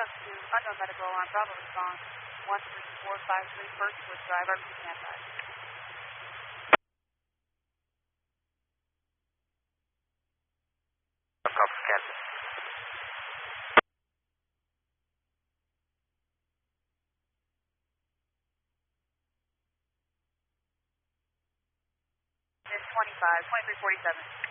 to unknown medical on Bravo response 13453 Birchwood Drive, RBC standby. Copy, Kansas. It's 2347.